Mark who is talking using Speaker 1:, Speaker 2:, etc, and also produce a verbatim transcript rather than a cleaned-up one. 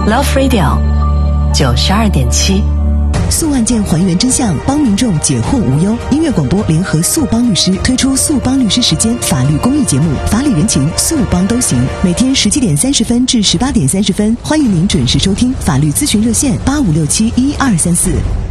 Speaker 1: Love Radio 九十二点七。
Speaker 2: 诉案件还原真相，帮民众解惑无忧。音乐广播联合诉帮律师推出诉帮律师时间法律公益节目，法理人情，诉帮都行。每天十七点三十分至十八点三十分，欢迎您准时收听。法律咨询热线八五六七一二三四。